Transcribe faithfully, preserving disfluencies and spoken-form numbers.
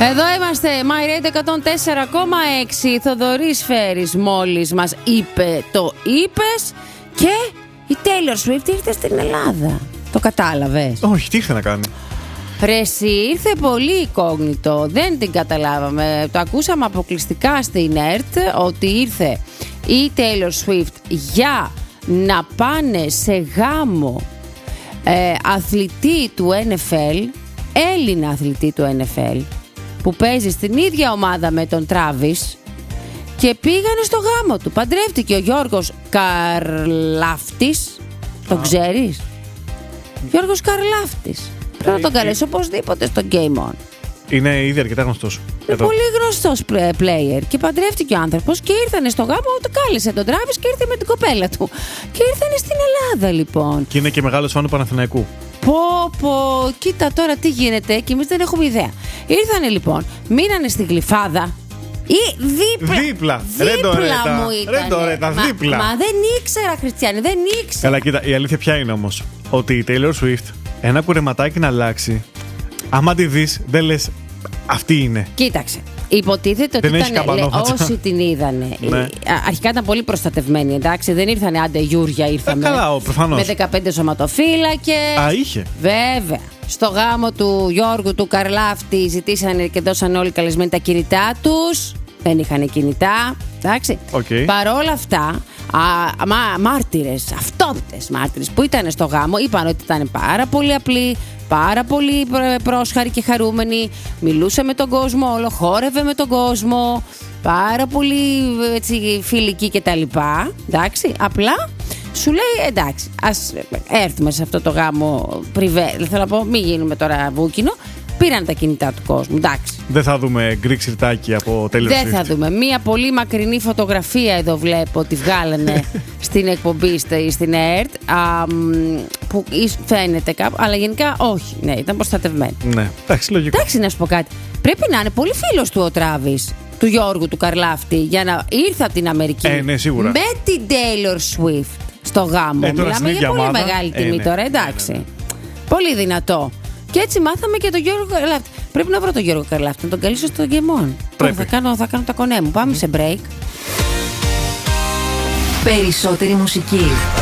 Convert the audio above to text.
Εδώ είμαστε, My Radio εκατόν τέσσερα κόμμα έξι. Θοδωρής Φέρης μόλις μας είπε το είπες. Και η Taylor Swift ήρθε στην Ελλάδα. Το κατάλαβες? Όχι, τι ήρθε να κάνει? Ρε εσύ, ήρθε πολύ εικόγνητο. Δεν την καταλάβαμε. Το ακούσαμε αποκλειστικά στην ΕΡΤ ότι ήρθε η Taylor Swift για να πάνε σε γάμο ε, αθλητή του N F L, Έλληνα αθλητή του N F L, που παίζει στην ίδια ομάδα με τον Travis, και πήγανε στο γάμο του. Παντρεύτηκε ο Γιώργος Καρλάφτης. Τον ah. ξέρεις? Γιώργος Καρλάφτης. Πρέπει να τον καλέσει οπωσδήποτε στο Game On. Είναι ήδη αρκετά γνωστός. Είναι πολύ γνωστός player. Και παντρεύτηκε ο άνθρωπος και ήρθανε στο γάμο. Το κάλεσε τον Travis και ήρθε με την κοπέλα του. Και ήρθανε στην Ελλάδα λοιπόν. Και είναι και μεγάλος φαν του Παναθηναϊκού. Πω πω, κοίτα τώρα τι γίνεται. Και εμείς δεν έχουμε ιδέα. Ήρθανε λοιπόν, μείνανε στη Γλυφάδα. Ή δίπλα. Δίπλα. Δίπλα μου ήταν. Ρεντορέτα, δίπλα. Μα, μα δεν ήξερα, Χριστιανή, δεν ήξερα. Καλά, κοίτα, η αλήθεια ποια είναι όμως? Ότι η Taylor Swift, ένα κουρεματάκι να αλλάξει, άμα τη δεις, δεν λες αυτή είναι. Κοίταξε. Υποτίθεται ότι δεν ήταν, λέ, όσοι την είδανε. Ναι. Αρχικά ήταν πολύ προστατευμένοι, εντάξει. Δεν ήρθανε άντε Γιούρια, ήρθαμε. Ε, καλά, προφανώς. Με δεκαπέντε σωματοφύλακες. Α, είχε. Βέβαια. Στο γάμο του Γιώργου του Καρλάφτη ζητήσανε και δώσαν όλοι καλεσμένοι τα κινητά τους. Δεν είχαν κινητά. Εντάξει. Okay. Παρόλα αυτά, α, μα, μάρτυρες, αυτόπτες μάρτυρες που ήταν στο γάμο, είπαν ότι ήταν πάρα πολύ απλοί, πάρα πολύ πρόσχαροι και χαρούμενοι. Μιλούσε με τον κόσμο όλο, χόρευε με τον κόσμο, πάρα πολύ έτσι, φιλική κτλ. Εντάξει, απλά σου λέει εντάξει, ας έρθουμε σε αυτό το γάμο πριβέ. Θέλω να πω, μην γίνουμε τώρα βούκινο. Πήραν τα κινητά του κόσμου, εντάξει. Δεν θα δούμε γκρι σιρτάκι από Taylor Swift. Δεν θα δούμε. Μία πολύ μακρινή φωτογραφία εδώ βλέπω ότι βγάλανε στην εκπομπή στην ΕΡΤ, α, που φαίνεται κάπου, αλλά γενικά όχι. Ναι, ήταν προστατευμένη. Ναι, εντάξει, λογικό. Εντάξει, να σου πω κάτι. Πρέπει να είναι πολύ φίλος του ο Τράβης, του Γιώργου του Καρλάφτη, για να ήρθε από την Αμερική. Ε, ναι, σίγουρα. Με την Taylor Swift στο γάμο. Ε, Μιλάμε για πολύ ομάδα. μεγάλη τιμή ε, ναι. τώρα, εντάξει. Ε, ναι. Πολύ δυνατό. Και έτσι μάθαμε και τον Γιώργο Καρλάφτη. Πρέπει να βρω τον Γιώργο Καρλάφτη, να τον καλήσω στο γκεμόν. Τώρα θα κάνω, θα κάνω τα κονέ μου. Πάμε mm. σε break. Περισσότερη μουσική.